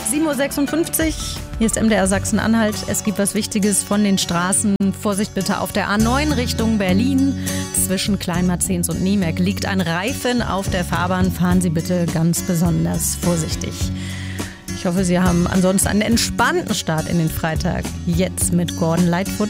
7.56 Uhr, hier ist MDR Sachsen-Anhalt. Es gibt was Wichtiges von den Straßen. Vorsicht bitte auf der A9 Richtung Berlin. Zwischen Kleinmarzens und Niemerk liegt ein Reifen auf der Fahrbahn. Fahren Sie bitte ganz besonders vorsichtig. Ich hoffe, Sie haben ansonsten einen entspannten Start in den Freitag. Jetzt mit Gordon Lightfoot.